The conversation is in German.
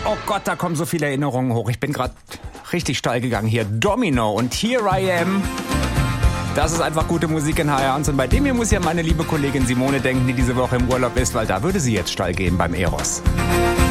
Oh Gott, da kommen so viele Erinnerungen hoch. Ich bin gerade richtig steil gegangen hier. Domino und Here I Am. Das ist einfach gute Musik in HR1. Und bei dem hier muss ja meine liebe Kollegin Simone denken, die diese Woche im Urlaub ist, weil da würde sie jetzt steil gehen beim Eros.